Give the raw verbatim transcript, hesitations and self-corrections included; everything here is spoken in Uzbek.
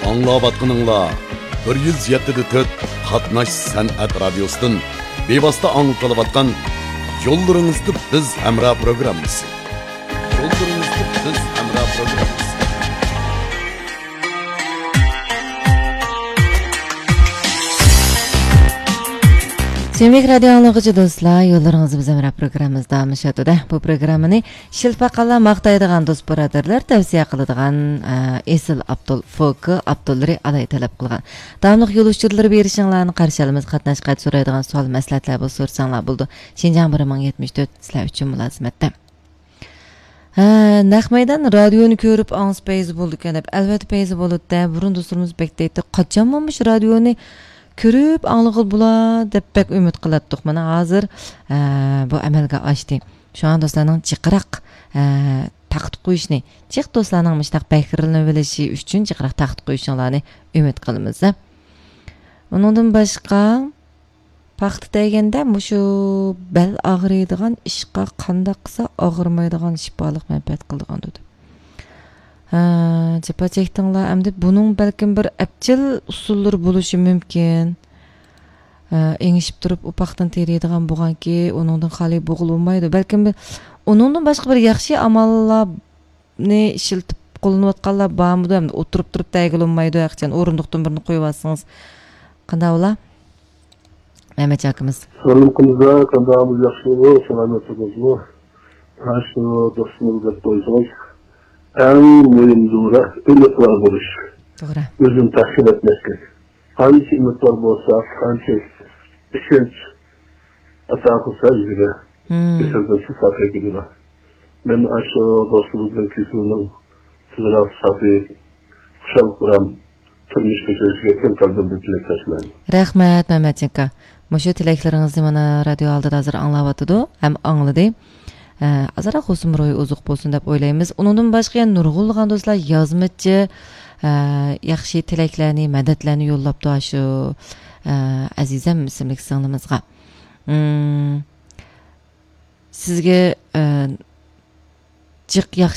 Аңлаватқаныңла bir yuz yetti nokta to'rt Qatnash San'at Radiosu'dan bevosita anglatilayotgan Yo'llaringizda biz hamroh programmasi. Yo'llaringizda biz hamroh programmasi. Sevgili radyo anlıqıcı dostlar, yollarınızı bizim rap programımızda almış atıda. Bu programını şilpaqala maqtaydigan dost birodarlar tavsiye qiladigan Esil Abdul Foki Abdulri alay talab qilgan. Davamlıq yol uçurları berişinglarni qarshi olamiz. Qatnash qayt so'raydigan savol maslahatlar bo'lsa so'rasanglar bo'ldi. Şinjan bir ming yetmish to'rt sizlar uchun mulozimatda. Ha, naqmaydan radioni ko'rib angs payzi bo'ldi ekan deb. Albatta payzi bo'ldi-da. Burun do'stlarimiz bekdaydi. Qachon bo'lmuş radioni körüp anlıqıl bula deb bek ümit qılatdıq. Mana hazır bu amalga oshdi. Şu an dostlarning chiqiraq taqt qo'yishni, chiq dostlarning mishtaq bakirni bilishi uchun chiqiraq taqt qo'yishinglarni umid qilamiz. Bundan boshqa paxta deganda mushu bel og'riydigan ishqa qanday qilsa og'irmaydigan shifoliq manfaat qildigan dedi. Ha, japa çektinglar. Endi bunun belki bir apchil usullari bo'lishi mumkin. Engishib turib upaqdan teriydigan bo'lganki, uningdan xali bo'g'ilmaydi. Balki uningdan boshqa bir yaxshi amallarni ishiltib qo'llanayotganlar bormi? Endi o'tirib turib taygilinmaydi, yaxshidan o'rindiqdan birini qo'yib olsangiz. Qanday bo'lar? Mehmet akamiz. Salom qilinglar, qanday yaxshimi? Salomatligingizmi? Haşo dostumuzga qo'ysangiz. En mühim doğru ümmetler buluş. Doğru. Gözüm tahsil etmezken. Hangi ümmetler olsa, hangi işinç atakısa gibi. Bir sözden sıfata gidiyor. Ben aşağı dostumuzun küsünün sizlere safi kuşal kuram tırmış geçirişe kim kaldım bir tilektaşlar. Rahmet Mehmet Cenka. Muşu tileklerinizi bana radyo aldı da hazır anlavatıdı. Hem anladı. Azara qo'sim ro'y uzuq bo'lsin deb o'ylaymiz. Undan boshqa nurg'ulg'an do'stlar yozmachi yaxshi tilaklarni, madadlarni yo'llabdi shu azizam ismli singlimizga. Sizga jiq